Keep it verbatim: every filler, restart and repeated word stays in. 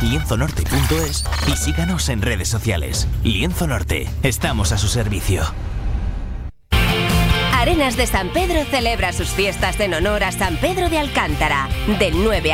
lienzo norte punto es y síganos en redes sociales. Lienzo Norte, estamos a su servicio. Arenas de San Pedro celebra sus fiestas en honor a San Pedro de Alcántara, del nueve